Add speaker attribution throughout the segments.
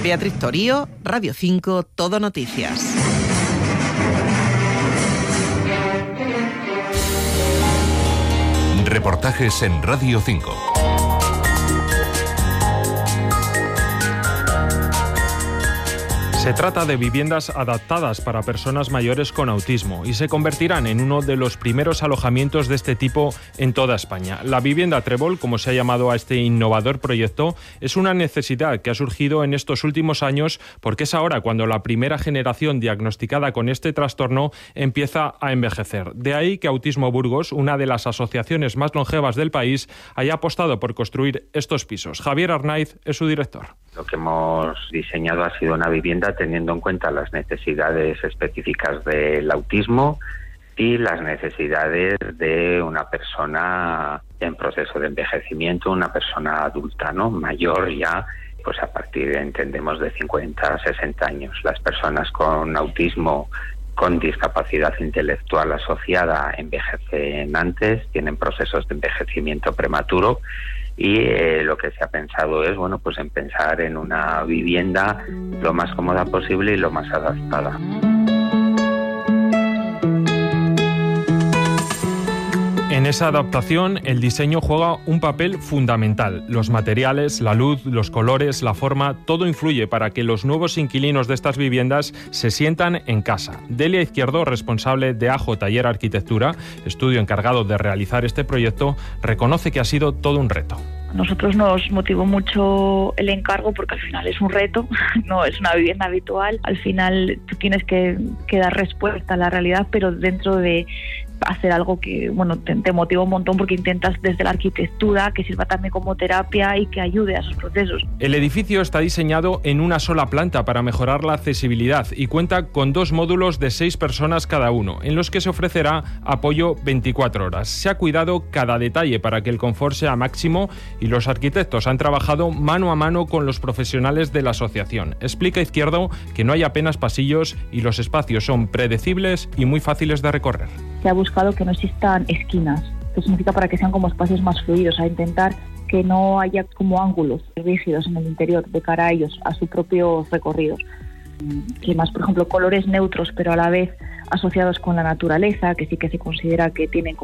Speaker 1: Beatriz Torío, Radio 5, Todo Noticias.
Speaker 2: Reportajes en Radio 5.
Speaker 3: Se trata de viviendas adaptadas para personas mayores con autismo y se convertirán en uno de los primeros alojamientos de este tipo en toda España. La vivienda Trébol, como se ha llamado a este innovador proyecto, es una necesidad que ha surgido en estos últimos años porque es ahora cuando la primera generación diagnosticada con este trastorno empieza a envejecer. De ahí que Autismo Burgos, una de las asociaciones más longevas del país, haya apostado por construir estos pisos. Javier Arnaiz es su director.
Speaker 4: Lo que hemos diseñado ha sido una vivienda teniendo en cuenta las necesidades específicas del autismo y las necesidades de una persona en proceso de envejecimiento, una persona adulta, ¿no? Mayor ya, pues a partir, entendemos, de 50 a 60 años. Las personas con autismo, con discapacidad intelectual asociada, envejecen antes, tienen procesos de envejecimiento prematuro. Y lo que se ha pensado es, bueno, pues en pensar en una vivienda lo más cómoda posible y lo más adaptada.
Speaker 3: En esa adaptación, el diseño juega un papel fundamental. Los materiales, la luz, los colores, la forma, todo influye para que los nuevos inquilinos de estas viviendas se sientan en casa. Delia Izquierdo, responsable de AJO Taller Arquitectura, estudio encargado de realizar este proyecto, reconoce que ha sido todo un reto.
Speaker 5: Nosotros nos motivó mucho el encargo porque al final es un reto, no es una vivienda habitual. Al final tú tienes que dar respuesta a la realidad, pero dentro de hacer algo que te motiva un montón porque intentas desde la arquitectura que sirva también como terapia y que ayude a esos procesos.
Speaker 3: El edificio está diseñado en una sola planta para mejorar la accesibilidad y cuenta con 2 módulos de 6 personas cada uno, en los que se ofrecerá apoyo 24 horas. Se ha cuidado cada detalle para que el confort sea máximo y los arquitectos han trabajado mano a mano con los profesionales de la asociación. Explica Izquierdo que no hay apenas pasillos y los espacios son predecibles y muy fáciles de recorrer.
Speaker 5: Se ha buscado que no existan esquinas, que significa para que sean como espacios más fluidos, a intentar que no haya como ángulos rígidos en el interior de cara a ellos, a sus propios recorridos. Que más, por ejemplo, colores neutros, pero a la vez asociados con la naturaleza, que sí que se considera que tienen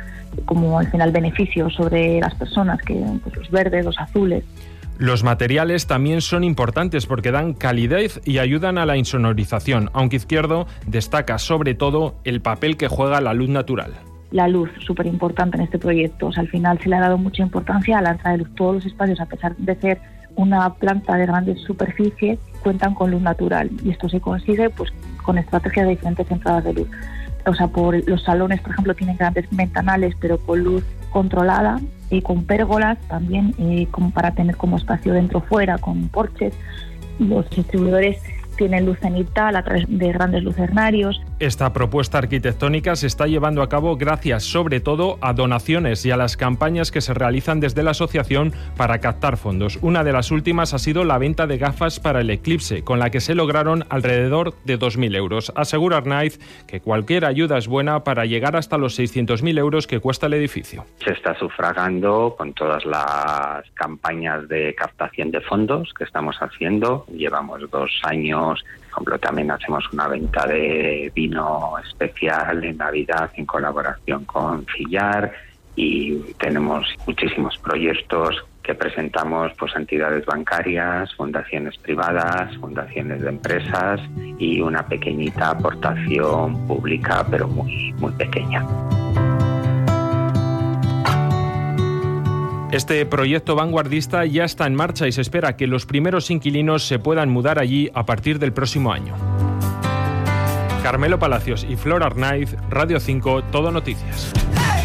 Speaker 5: como al final beneficios sobre las personas, que pues, los verdes, los azules.
Speaker 3: Los materiales también son importantes porque dan calidez y ayudan a la insonorización, aunque Izquierdo destaca sobre todo el papel que juega la luz natural.
Speaker 5: La luz, súper importante en este proyecto. O sea, al final se le ha dado mucha importancia a la entrada de luz. Todos los espacios, a pesar de ser una planta de grandes superficies, cuentan con luz natural. Y esto se consigue pues con estrategias de diferentes entradas de luz. O sea, por los salones, por ejemplo, tienen grandes ventanales, pero con luz controlada y con pérgolas también, como para tener como espacio dentro-fuera, con porches. Los distribuidores tienen luz cenital a través de grandes lucernarios.
Speaker 3: Esta propuesta arquitectónica se está llevando a cabo gracias sobre todo a donaciones y a las campañas que se realizan desde la asociación para captar fondos. Una de las últimas ha sido la venta de gafas para el eclipse, con la que se lograron alrededor de 2.000 euros. Asegura Arnaiz que cualquier ayuda es buena para llegar hasta los 600.000 euros que cuesta el edificio.
Speaker 4: Se está sufragando con todas las campañas de captación de fondos que estamos haciendo. Llevamos 2 años. Por ejemplo, también hacemos una venta de vino especial en Navidad en colaboración con Fillar y tenemos muchísimos proyectos que presentamos pues a entidades bancarias, fundaciones privadas, fundaciones de empresas y una pequeñita aportación pública, pero muy, muy pequeña.
Speaker 3: Este proyecto vanguardista ya está en marcha y se espera que los primeros inquilinos se puedan mudar allí a partir del próximo año. Carmelo Palacios y Flor Arnaiz, Radio 5, Todo Noticias.